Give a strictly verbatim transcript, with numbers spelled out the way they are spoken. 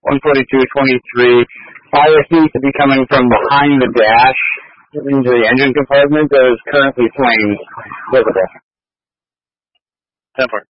one forty-two twenty-three. Fire seems to be coming from behind the dash into the engine compartment. There is currently flames visible. ten four.